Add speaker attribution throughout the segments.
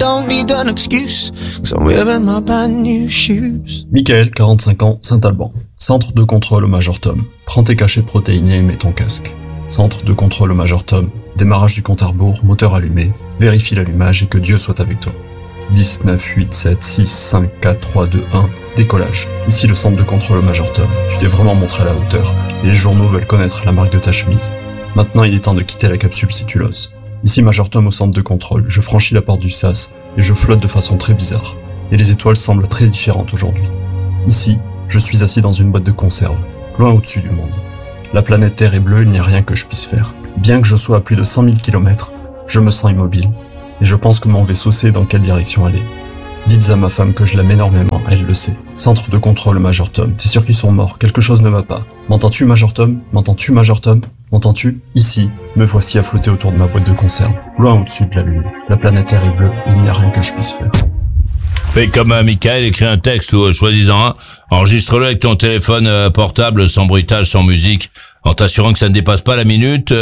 Speaker 1: don't need an excuse, 'cause I'm wearing my brand new shoes.
Speaker 2: Michael, 45 ans, Saint-Alban. Centre de contrôle au Major Tom. Prends tes cachets protéinés et mets ton casque. Centre de contrôle au Major Tom. Démarrage du compte à rebours, moteur allumé. Vérifie l'allumage et que Dieu soit avec toi. 10, 9, 8, 7, 6, 5, 4, 3, 2, 1. Décollage. Ici le centre de contrôle au Major Tom. Tu t'es vraiment montré à la hauteur et les journaux veulent connaître la marque de ta chemise. Maintenant il est temps de quitter la capsule si tu l'oses. Ici Major Tom au centre de contrôle. Je franchis la porte du sas et je flotte de façon très bizarre. Et les étoiles semblent très différentes aujourd'hui. Ici, je suis assis dans une boîte de conserve, loin au-dessus du monde. La planète Terre est bleue, il n'y a rien que je puisse faire. Bien que je sois à plus de 100 000 km, je me sens immobile. Et je pense que mon vaisseau sait dans quelle direction aller. Dites à ma femme que je l'aime énormément, elle le sait. Centre de contrôle Major Tom, t'es sûr qu'ils sont morts, quelque chose ne va pas. M'entends-tu Major Tom? M'entends-tu Major Tom? M'entends-tu? Ici, me voici à flotter autour de ma boîte de conserve, loin au-dessus de la Lune. La planète Terre est bleue, il n'y a rien que je puisse faire.
Speaker 3: Fais comme Michael, écris un texte ou soi-disant, enregistre-le avec ton téléphone portable, sans bruitage, sans musique, en t'assurant que ça ne dépasse pas la minute.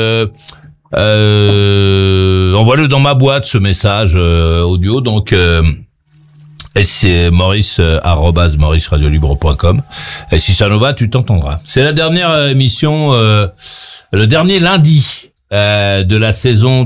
Speaker 3: Envoie-le dans ma boîte, ce message audio, donc et c'est maurice@mauriceradiolibre.com. Et si ça nous va, tu t'entendras. C'est la dernière émission, le dernier lundi de la saison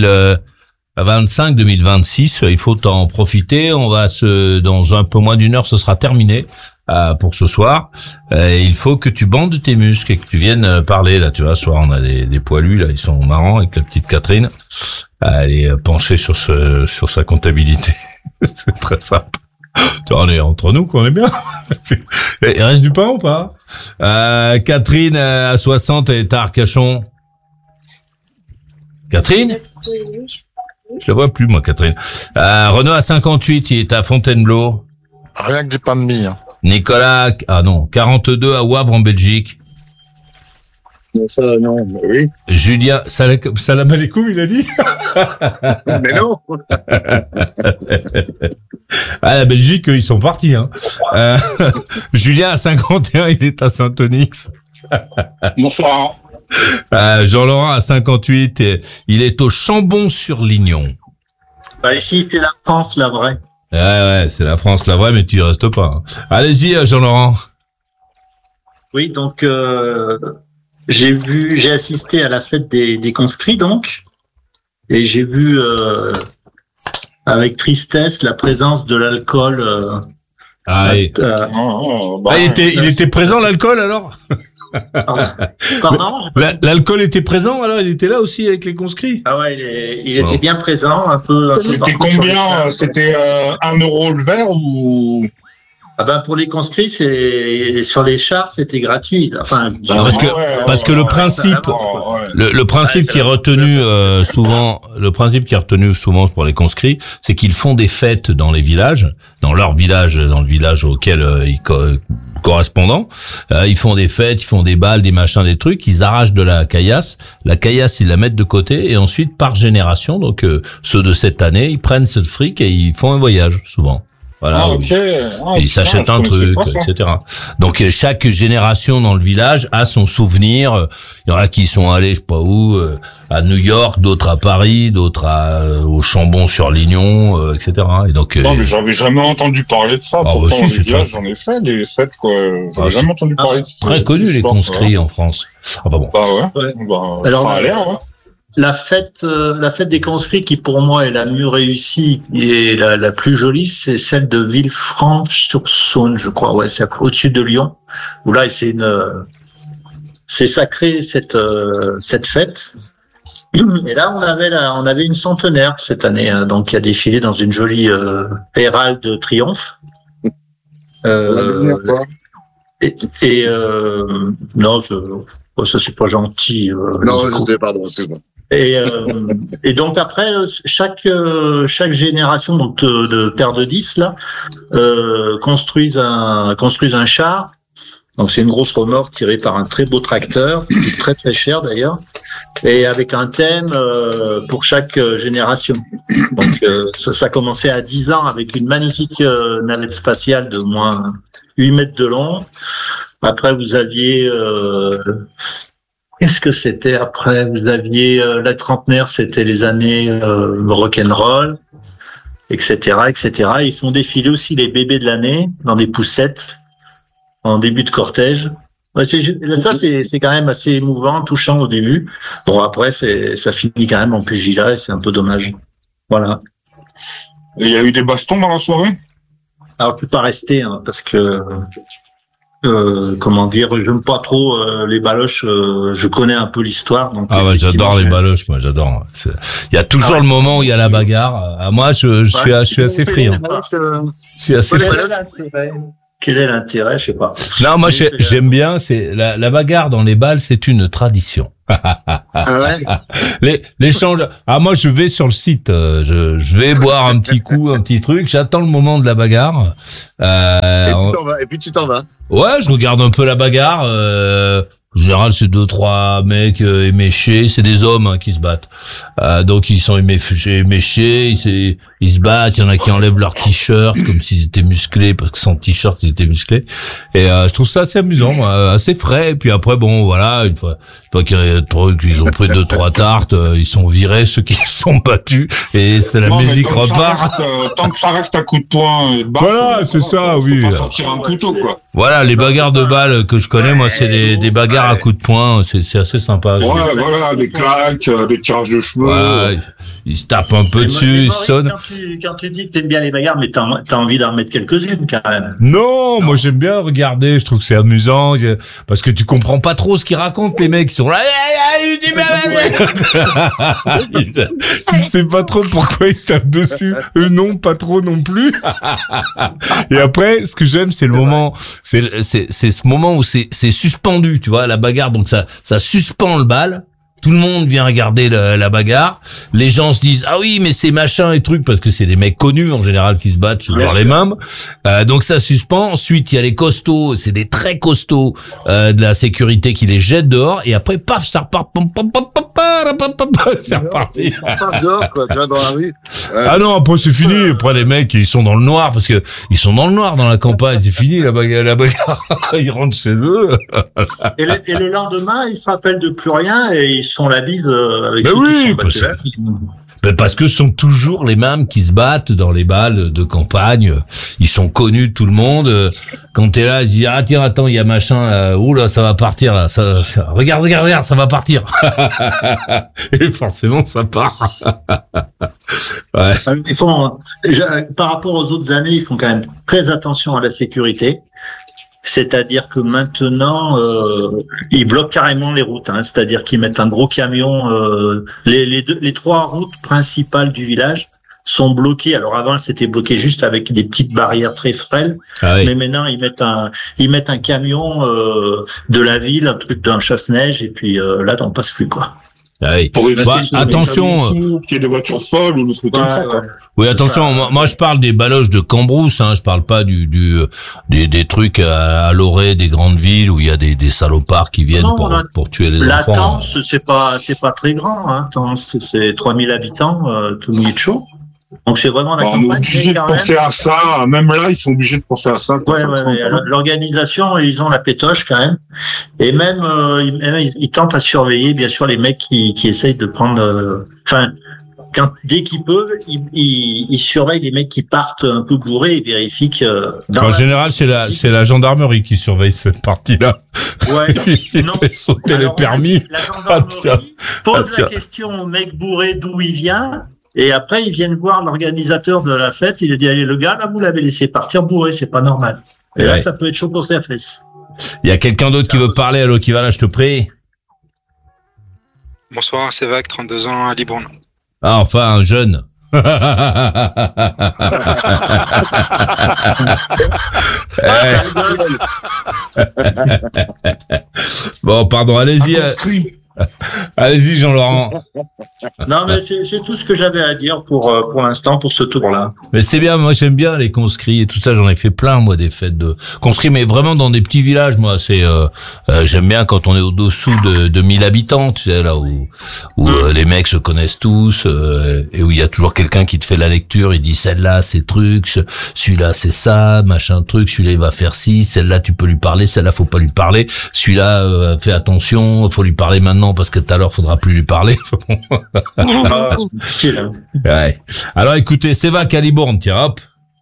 Speaker 3: 2025-2026. Il faut en profiter. On va dans un peu moins d'une heure, ce sera terminé. Pour ce soir, il faut que tu bandes tes muscles et que tu viennes parler là. Tu vois, ce soir on a des poilus là, ils sont marrants avec la petite Catherine. Elle est penchée sur sa comptabilité. C'est très simple. Tu vois, on est entre nous, quoi, on est bien. Il reste du pain ou pas? Catherine à 60 est à Arcachon. Catherine? Je la vois plus moi, Catherine. Renaud à 58, il est à Fontainebleau.
Speaker 4: Rien que du pain de mie. Hein.
Speaker 3: Nicolas, 42 à Wavre en Belgique.
Speaker 4: Ça, non, oui.
Speaker 3: Julien, salam alaikum, il a dit.
Speaker 4: Mais non.
Speaker 3: La Belgique, ils sont partis. Hein. Julien à 51, il est à Saint-Onyx.
Speaker 4: Bonsoir.
Speaker 3: Jean-Laurent à 58, il est au Chambon-sur-Lignon.
Speaker 5: Ici, c'est la France, la vraie.
Speaker 3: Ouais, c'est la France, la vraie, mais tu y restes pas. Hein. Allez-y, Jean-Laurent.
Speaker 5: Oui, donc j'ai assisté à la fête des conscrits, donc, et j'ai vu avec tristesse la présence de l'alcool.
Speaker 3: Il était présent l'alcool alors?
Speaker 5: Pardon?
Speaker 3: L'alcool était présent alors? Il était là aussi avec les conscrits?
Speaker 5: Ah ouais, il était bien présent, un peu.
Speaker 4: C'était combien? C'était 1 euro le verre ou?
Speaker 5: Ah ben pour les conscrits, sur les chars, c'était gratuit. Enfin,
Speaker 3: parce que le principe, le principe qui est retenu souvent, le principe qui est retenu souvent pour les conscrits, c'est qu'ils font des fêtes dans les villages, dans leur village, dans le village auquel ils correspondant. Ils font des fêtes, ils font des balles, des machins, des trucs. Ils arrachent de la caillasse. La caillasse, ils la mettent de côté et ensuite par génération, donc ceux de cette année, ils prennent ce fric et ils font un voyage souvent. Voilà, ils s'achètent un truc, etc. Donc chaque génération dans le village a son souvenir. Il y en a qui sont allés, je sais pas où, à New York, d'autres à Paris, d'autres au Chambon-sur-Lignon, etc. Et donc
Speaker 4: non, mais j'avais jamais entendu parler de ça. Pourtant, dans les villages, j'en ai fait des fêtes, quoi. J'avais jamais entendu parler de ça.
Speaker 3: Très connu les conscrits en France. Enfin bon.
Speaker 5: Alors,
Speaker 4: ça a l'air. Ouais.
Speaker 5: La fête des conscrits qui pour moi est la mieux réussie et la plus jolie, c'est celle de Villefranche-sur-Saône, je crois. Ouais, c'est au-dessus de Lyon. Où là, c'est sacré cette fête. Et là, on avait une centenaire cette année, hein, donc qui a défilé dans une jolie Hérald de triomphe. Non, ça c'est pas gentil.
Speaker 4: Non, pardon, excuse-moi.
Speaker 5: Et donc après chaque génération donc de paires de 10 là construisent un char. Donc c'est une grosse remorque tirée par un très beau tracteur, qui est très très cher d'ailleurs, et avec un thème pour chaque génération. Donc ça commençait à 10 ans avec une magnifique navette spatiale de moins 8 mètres de long. Après vous aviez qu'est-ce que c'était après? Vous aviez la trentenaire, c'était les années rock'n'roll. etc., etc. Ils font défiler aussi les bébés de l'année dans des poussettes en début de cortège. Ouais, c'est quand même assez émouvant, touchant au début. Bon, après, ça finit quand même en pugilat et c'est un peu dommage. Voilà.
Speaker 4: Et il y a eu des bastons dans la soirée?
Speaker 5: Alors, je peux pas rester, hein, parce que, comment dire, j'aime pas trop les baloches. Je connais un peu l'histoire. Donc
Speaker 3: j'adore les baloches, moi, j'adore. Il y a toujours le moment où il y a la bagarre. Moi, je suis assez friand. Je suis assez friand.
Speaker 5: Quel est l'intérêt, je sais pas.
Speaker 3: Non, moi j'aime bien, c'est la bagarre dans les balles, c'est une tradition. L'échange. Moi je vais sur le site, je vais boire un petit coup, un petit truc, j'attends le moment de la bagarre.
Speaker 6: Et puis tu t'en vas.
Speaker 3: Ouais, je regarde un peu la bagarre. En général, c'est 2-3 mecs éméchés, c'est des hommes qui se battent. Donc ils sont éméchés, ils se battent. Il y en a qui enlèvent leur t-shirt comme s'ils étaient musclés parce que sans t-shirt ils étaient musclés. Et je trouve ça assez amusant, assez frais. Et puis après, bon, voilà, une fois qu'il y a des trucs, ils ont pris 2-3 tartes, ils sont virés ceux qui se sont battus et c'est la musique repart.
Speaker 4: Tant que ça reste à coup de poing.
Speaker 3: Voilà, c'est ça, oui.
Speaker 4: Faut pas sortir un couteau, quoi.
Speaker 3: Voilà, les bagarres de balles que je connais, moi, c'est des bagarres à coups de poing, c'est assez sympa.
Speaker 4: Ouais, voilà, des claques, des tirages de cheveux.
Speaker 3: Voilà, ils se tapent un peu dessus, ils sonnent.
Speaker 5: Quand tu dis que t'aimes bien les bagarres, mais t'as envie d'en mettre quelques-unes, quand même.
Speaker 3: Non, moi j'aime bien regarder, je trouve que c'est amusant, parce que tu comprends pas trop ce qu'ils racontent, les mecs, ils sont là, tu sais pas trop pourquoi ils se tapent dessus, eux non, pas trop non plus. Et après, ce que j'aime, c'est le moment, c'est ce moment où c'est suspendu, tu vois, la bagarre, donc ça suspend le bal. Tout le monde vient regarder la bagarre. Les gens se disent ah oui mais c'est machin et trucs parce que c'est des mecs connus en général qui se battent sur les mêmes. Donc ça suspend. Ensuite il y a les costauds, c'est des très costauds de la sécurité qui les jettent dehors et après paf ça repart. C'est reparti.
Speaker 6: Dehors, quoi, tu vois, dans la rue.
Speaker 3: Ah non après c'est fini. Après les mecs ils sont dans le noir parce que ils sont dans le noir dans la campagne. C'est fini la bagarre. Ils rentrent chez eux.
Speaker 5: Et le lendemain ils se rappellent de plus rien et ils font la bise avec
Speaker 3: parce que ce sont toujours les mêmes qui se battent dans les balles de campagne. Ils sont connus de tout le monde. Quand t'es là, ils disent ah tiens attends il y a machin. Oula ça va partir là. Ça, regarde ça va partir. Et forcément ça part. Ouais.
Speaker 5: Ils font par rapport aux autres années ils font quand même très attention à la sécurité. C'est-à-dire que maintenant, ils bloquent carrément les routes. Hein. C'est-à-dire qu'ils mettent un gros camion. Les 3 routes principales du village sont bloquées. Alors avant, c'était bloqué juste avec des petites barrières très frêles. Ah oui. Mais maintenant, ils mettent un camion de la ville, un truc d'un chasse-neige, et puis là, t'en passes plus quoi.
Speaker 3: Ah oui. Attention,
Speaker 4: qu'il y ait des voitures folles ou des trucs comme ça.
Speaker 3: Oui, attention. Moi, je parle des baloches de Cambrousse. Je parle pas des trucs à l'orée des grandes villes où il y a des salopards qui viennent pour tuer les enfants.
Speaker 5: La Tence, c'est pas très grand. Hein. Tence, c'est 3000 habitants, tout le monde est chaud. Donc c'est vraiment la campagne.
Speaker 4: On est obligé de penser à ça. Même là, ils sont obligés de penser à ça.
Speaker 5: Ouais. L'organisation, ils ont la pétoche quand même. Et même, ils tentent à surveiller, bien sûr, les mecs qui essayent de prendre. Dès qu'ils peuvent, ils surveillent les mecs qui partent un peu bourrés et vérifient que.
Speaker 3: En général, c'est la gendarmerie qui surveille cette partie-là.
Speaker 5: Ouais.
Speaker 3: Il fait sauter les permis.
Speaker 5: La gendarmerie pose la question au mec bourré d'où il vient. Et après, ils viennent voir l'organisateur de la fête. Il a dit, allez, le gars, là, vous l'avez laissé partir bourré, c'est pas normal. Et là, ça peut être chaud pour ses fesses.
Speaker 3: Il y a quelqu'un d'autre qui veut parler, allô, qui va là, je te prie.
Speaker 7: Bonsoir, c'est Vague, 32 ans, à Libourne.
Speaker 3: Ah, enfin, un jeune. Bon, pardon, allez-y. Allez-y, Jean-Laurent.
Speaker 5: Non, mais c'est tout ce que j'avais à dire pour l'instant, pour ce tour-là.
Speaker 3: Mais c'est bien, moi j'aime bien les conscrits et tout ça, j'en ai fait plein, moi, des fêtes de conscrits, mais vraiment dans des petits villages, moi, j'aime bien quand on est au-dessous de 1000 habitants, tu sais, là où les mecs se connaissent tous, et où il y a toujours quelqu'un qui te fait la lecture, il dit celle-là c'est truc, celui-là c'est ça, machin truc, celui-là il va faire ci, celle-là tu peux lui parler, celle-là faut pas lui parler, celui-là fais attention, faut lui parler maintenant maintenant parce que tout à l'heure faudra plus lui parler. Ouais. Alors écoutez, Sévac à Libourne, tiens, hop.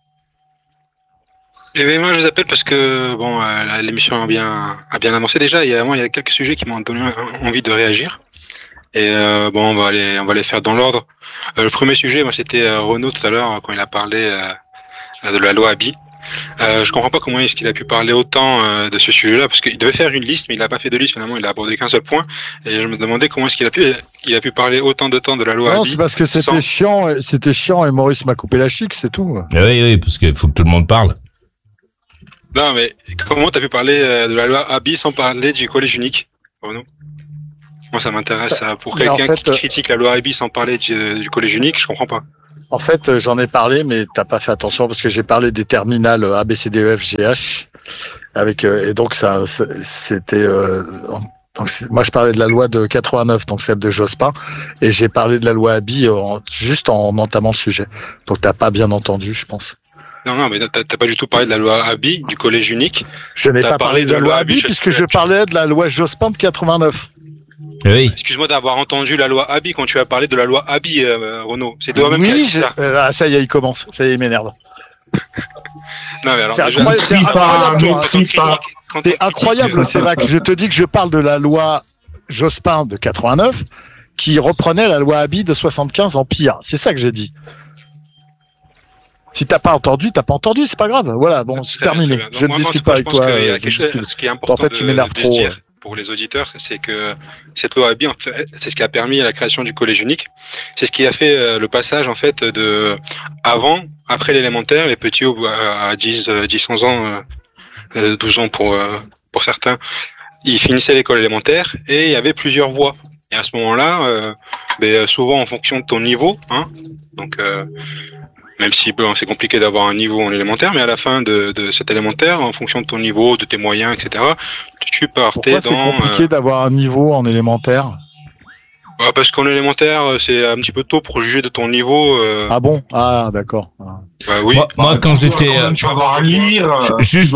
Speaker 7: Eh bien, moi, je vous appelle parce que bon, l'émission a bien avancé déjà. Il y a quelques sujets qui m'ont donné envie de réagir. Et bon, on va les faire dans l'ordre. Le premier sujet, moi, c'était Renaud tout à l'heure quand il a parlé de la loi Abi. Je comprends pas comment est-ce qu'il a pu parler autant de ce sujet-là, parce qu'il devait faire une liste, mais il n'a pas fait de liste. Finalement, il a abordé qu'un seul point. Et je me demandais comment est-ce qu'il a pu parler autant de temps de la loi Abi.
Speaker 8: Non, c'est parce que c'était chiant et Maurice m'a coupé la chic, c'est tout.
Speaker 3: Oui, parce qu'il faut que tout le monde parle.
Speaker 7: Non, mais comment t'as pu parler de la loi Abi sans parler du collège unique, Renaud? Moi, ça m'intéresse. Pour quelqu'un qui critique la loi Abi sans parler du collège unique, je comprends pas.
Speaker 8: En fait, j'en ai parlé, mais t'as pas fait attention parce que j'ai parlé des terminales A, B, C, D, E, F, G, H. Et donc ça, c'était. Moi, je parlais de la loi de 89, donc celle de Jospin, et j'ai parlé de la loi Abi juste en entamant le sujet. Donc t'as pas bien entendu, je pense.
Speaker 7: Non, mais t'as pas du tout parlé de la loi Abi, du collège unique.
Speaker 8: Je n'ai pas parlé de la loi Abi puisque je parlais de la loi Jospin de 89.
Speaker 3: Oui.
Speaker 7: Excuse-moi d'avoir entendu la loi Abi quand tu as parlé de la loi Abi, Renaud. C'est toi même qui as dit ça.
Speaker 8: Ça y est, il commence. Ça y est, il m'énerve.
Speaker 7: Non, mais alors
Speaker 8: c'est incroyable, c'est vrai que je te dis que je parle de la loi Jospin de 89 qui reprenait la loi Abi de 75 en pire. C'est ça que j'ai dit. Si t'as pas entendu, c'est pas grave. Voilà, bon, c'est terminé. Je ne discute pas avec toi.
Speaker 7: Ce qui est important
Speaker 8: en fait, tu m'énerves trop.
Speaker 7: Pour les auditeurs, c'est que cette loi Abi, en fait, c'est ce qui a permis la création du collège unique. C'est ce qui a fait le passage, en fait, après l'élémentaire, les petits à 10, 11 ans, 12 ans pour certains, ils finissaient l'école élémentaire et il y avait plusieurs voies. Et à ce moment-là, souvent en fonction de ton niveau, hein, donc même si c'est compliqué d'avoir un niveau en élémentaire, mais à la fin de cet élémentaire, en fonction de ton niveau, de tes moyens, etc., tu partais.
Speaker 8: Pourquoi c'est compliqué d'avoir un niveau en élémentaire?
Speaker 7: Parce qu'en élémentaire, c'est un petit peu tôt pour juger de ton niveau.
Speaker 8: Ah bon? Ah, d'accord.
Speaker 7: Oui.
Speaker 3: Moi, quand j'étais
Speaker 4: tu vas avoir à lire.
Speaker 3: juste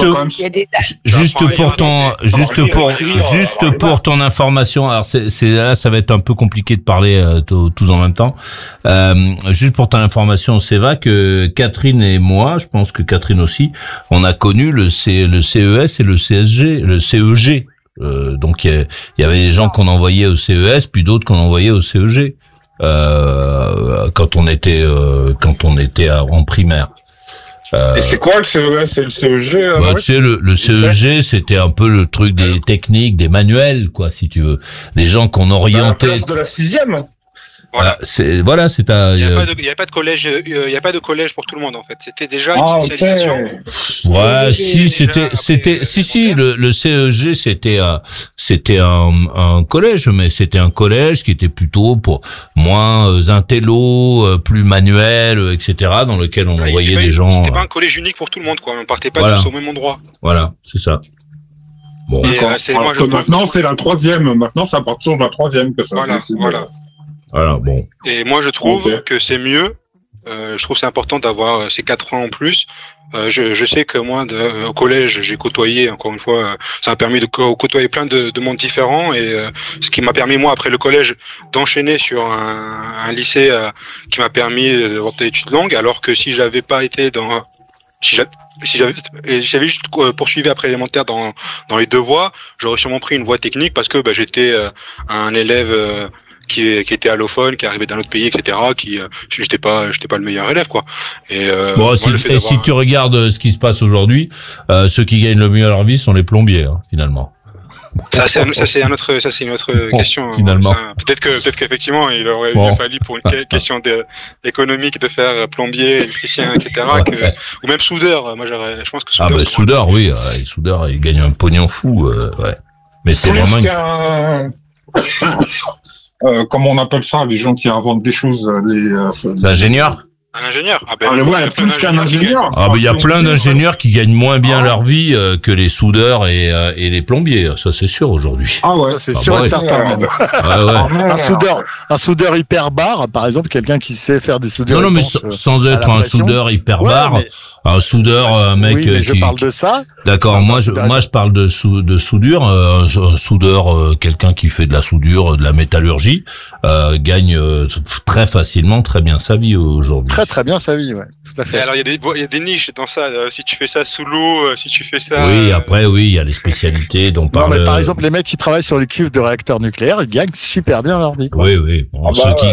Speaker 3: pour ton information. Alors là, ça va être un peu compliqué de parler tous en même temps. Juste pour ton information, c'est vrai que Catherine et moi, je pense que Catherine aussi, on a connu le CES et le CSG, le CEG. Donc il y avait des gens qu'on envoyait au CES, puis d'autres qu'on envoyait au CEG quand on était en primaire.
Speaker 4: Et c'est quoi le CES et le CEG?
Speaker 3: Tu sais, le CEG, c'était un peu le truc des techniques, des manuels, quoi, si tu veux, des gens qu'on orientait.
Speaker 4: À la place de la 6e.
Speaker 7: Voilà.
Speaker 3: Il
Speaker 7: y avait pas de collège, il y a pas de collège pour tout le monde en fait. C'était déjà une spécialisation.
Speaker 3: Ouais, le CEG c'était un collège, mais c'était un collège qui était plutôt pour moins intello, plus manuel, etc., dans lequel on envoyait des gens.
Speaker 7: C'était pas un collège unique pour tout le monde, quoi. On partait pas tous au même endroit.
Speaker 3: Voilà, c'est ça. Bon.
Speaker 4: Maintenant, c'est la 3e. Maintenant, c'est à partir de la 3e que ça.
Speaker 3: Voilà, bon.
Speaker 7: Et moi, je trouve que c'est mieux. Je trouve que c'est important d'avoir ces 4 ans en plus. Je sais que moi, au collège, j'ai côtoyé, encore une fois, ça m'a permis de côtoyer plein de mondes différents, et ce qui m'a permis, moi, après le collège, d'enchaîner sur un lycée qui m'a permis d'avoir des études longues, alors que si j'avais pas été si j'avais juste poursuivi après élémentaire dans les deux voies, j'aurais sûrement pris une voie technique parce que j'étais un élève qui était allophone, qui arrivait d'un autre pays, etc. J'étais pas le meilleur élève, quoi. Et
Speaker 3: si tu regardes ce qui se passe aujourd'hui, ceux qui gagnent le mieux à leur vie sont les plombiers, hein, finalement.
Speaker 7: Ça c'est une autre question.
Speaker 3: Finalement.
Speaker 7: Peut-être qu'effectivement il aurait fallu pour une question économique de faire plombier, électricien, etc. Ou même soudeur. Moi je pense que soudeur.
Speaker 3: Soudeur, oui, soudeur, il gagne un pognon fou, ouais. Mais c'est vraiment
Speaker 4: comment on appelle ça, les gens qui inventent des choses,
Speaker 3: les ingénieurs.
Speaker 7: Un ingénieur?
Speaker 4: Plus qu'un ingénieur.
Speaker 3: Il y a plein d'ingénieurs qui gagnent moins bien leur vie que les soudeurs et les plombiers. Ça, c'est sûr aujourd'hui.
Speaker 8: Ah ouais, c'est sûr et certain. Un soudeur hyper barre, par exemple, quelqu'un qui sait faire des soudures.
Speaker 3: Non, mais sans être un soudeur hyper barre, Un soudeur, un mec
Speaker 8: mais je parle de ça.
Speaker 3: D'accord, moi je parle de soudure. Un soudeur, quelqu'un qui fait de la soudure, de la métallurgie, gagne très facilement, très bien sa vie aujourd'hui.
Speaker 8: Très très bien sa vie, ouais. Tout à fait.
Speaker 7: Et alors il y a des niches dans ça. Si tu fais ça sous l'eau, si tu fais ça.
Speaker 3: Oui, après il y a les spécialités dont parle.
Speaker 8: Non, mais par exemple, les mecs qui travaillent sur les cuves de réacteurs nucléaires, ils gagnent super bien leur vie, quoi.
Speaker 3: Oui. Bon,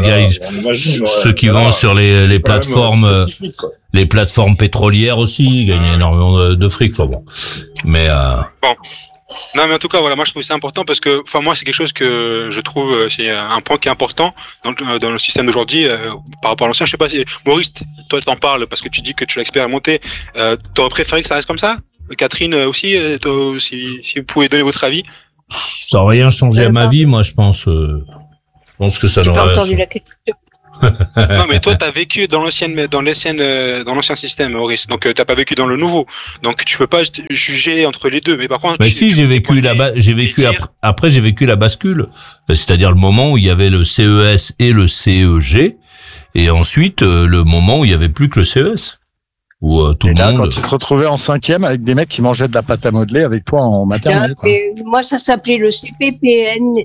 Speaker 3: ceux qui vont sur les plateformes. Les plateformes pétrolières aussi gagnent énormément de fric. Enfin bon, mais
Speaker 7: bon. Non, mais en tout cas, voilà, moi je trouve ça important parce que, enfin, moi c'est quelque chose que je trouve, c'est un point qui est important dans le système d'aujourd'hui par rapport à l'ancien. Je sais pas si Maurice, toi t'en parles parce que tu dis que tu l'as expérimenté. T'aurais préféré que ça reste comme ça? Catherine aussi, si vous pouvez donner votre avis.
Speaker 3: Ça n'aurait rien changé à ma vie, moi je pense. Je pense que ça n'aurait.
Speaker 9: J'ai pas entendu la question.
Speaker 7: Non, mais toi, t'as vécu dans l'ancien système, Maurice. Donc, t'as pas vécu dans le nouveau. Donc, tu peux pas juger entre les deux. Mais par contre,
Speaker 3: j'ai vécu après, j'ai vécu la bascule. C'est-à-dire le moment où il y avait le CES et le CEG. Et ensuite, le moment où il y avait plus que le CES. Où tout le monde.
Speaker 8: Quand tu te retrouvais en 5e avec des mecs qui mangeaient de la pâte à modeler avec toi en maternelle.
Speaker 9: Moi, ça s'appelait le CPPN.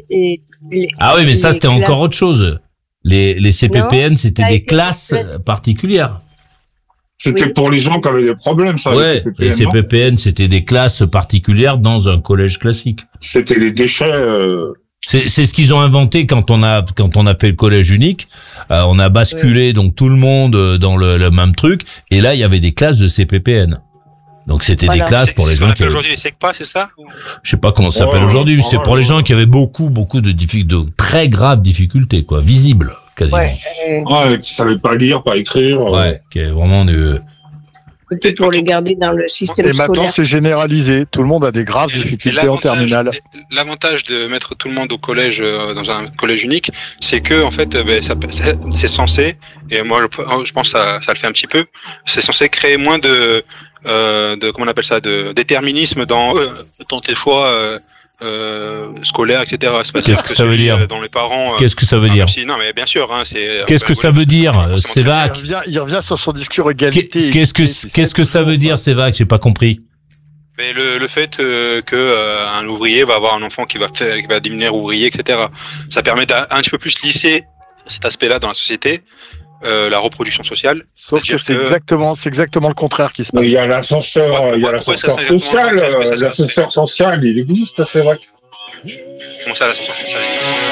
Speaker 3: Ah oui, mais ça, c'était encore autre chose. Les CPPN, c'était des classes particulières.
Speaker 4: C'était pour les gens qui avaient des problèmes, ça.
Speaker 3: Ouais, les CPPN, c'était des classes particulières dans un collège classique.
Speaker 4: C'était les déchets.
Speaker 3: C'est ce qu'ils ont inventé quand on a fait le collège unique. On a basculé donc tout le monde dans le même truc. Et là, il y avait des classes de CPPN. Donc c'était des classes pour les gens qui avaient...
Speaker 7: Aujourd'hui les SECPA, c'est ça?
Speaker 3: Je sais pas comment ça s'appelle aujourd'hui, mais c'était pour les gens qui avaient beaucoup de très graves difficultés, quoi, visibles, quasiment.
Speaker 4: Ouais, qui savaient pas lire, pas écrire.
Speaker 3: Ouais, qui avaient vraiment
Speaker 9: Peut-être pour les garder dans le système scolaire.
Speaker 8: Et maintenant, c'est génalisé. Tout le monde a des graves difficultés en terminale.
Speaker 7: L'avantage de mettre tout le monde au collège, dans un collège unique, c'est que, en fait, c'est censé, et moi, je pense que ça le fait un petit peu, c'est censé créer moins de comment on appelle ça, de déterminisme dans tes choix scolaires, etc.
Speaker 3: Qu'est-ce que ça veut dire
Speaker 7: dans les parents?
Speaker 3: Qu'est-ce que ça veut dire?
Speaker 7: Non, mais bien sûr, hein, c'est.
Speaker 3: Qu'est-ce que ça veut dire, Sévac?
Speaker 8: Il revient sur son discours égalité.
Speaker 3: Qu'est-ce que ça veut dire, Sévac? J'ai pas compris.
Speaker 7: Mais le fait que un ouvrier va avoir un enfant qui va devenir ouvrier, etc. Ça permet d'un petit peu plus lisser cet aspect-là dans la société. La reproduction sociale.
Speaker 8: Sauf que c'est exactement le contraire qui se passe.
Speaker 4: Il y a l'ascenseur, social. L'ascenseur social, il existe, c'est vrai.
Speaker 7: Comment ça, l'ascenseur social?